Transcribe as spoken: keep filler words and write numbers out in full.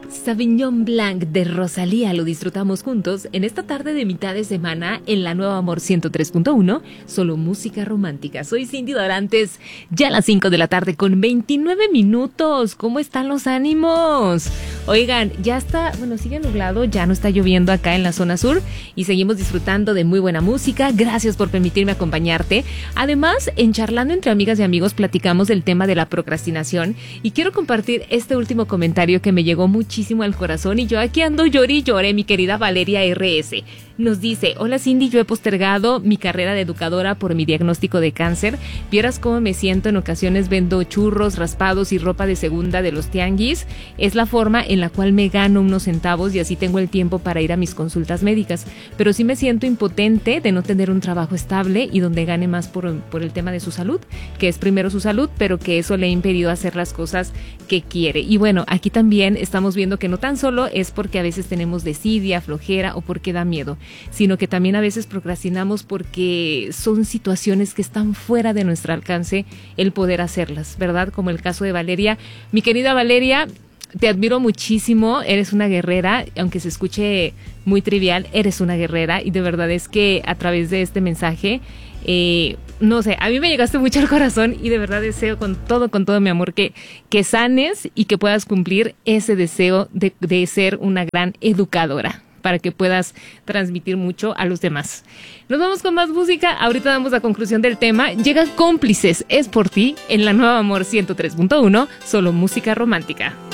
Sauvignon Blanc de Rosalía lo disfrutamos juntos en esta tarde de mitad de semana en la Nueva Amor ciento tres punto uno, solo música romántica. Soy Cindy Dorantes, ya a las cinco de la tarde con veintinueve minutos. ¿Cómo están los ánimos? Oigan, ya está, bueno, sigue nublado, ya no está lloviendo acá en la zona sur y seguimos disfrutando de muy buena música. Gracias por permitirme acompañarte. Además, en Charlando entre Amigas y Amigos platicamos del tema de la procrastinación y quiero compartir este último comentario que me llegó muchísimo al corazón y yo aquí ando lloré y lloré. Mi querida Valeria R S nos dice: hola Cindy, yo he postergado mi carrera de educadora por mi diagnóstico de cáncer. Vieras cómo me siento, en ocasiones vendo churros, raspados y ropa de segunda de los tianguis. Es la forma en la cual me gano unos centavos y así tengo el tiempo para ir a mis consultas médicas, pero sí me siento impotente de no tener un trabajo estable y donde gane más por, por el tema de su salud, que es primero su salud, pero que eso le ha impedido hacer las cosas que quiere. Y bueno, aquí también estamos viendo que no tan solo es porque a veces tenemos desidia, flojera o porque da miedo, sino que también a veces procrastinamos porque son situaciones que están fuera de nuestro alcance el poder hacerlas, ¿verdad? Como el caso de Valeria. Mi querida Valeria, te admiro muchísimo, eres una guerrera, aunque se escuche muy trivial, eres una guerrera y de verdad es que a través de este mensaje, eh, no sé, a mí me llegaste mucho al corazón y de verdad deseo con todo, con todo mi amor que, que sanes y que puedas cumplir ese deseo de, de ser una gran educadora, para que puedas transmitir mucho a los demás. Nos vamos con más música. Ahorita damos la conclusión del tema. Llega Cómplices, es por ti, en la Nueva Amor ciento tres punto uno, solo música romántica.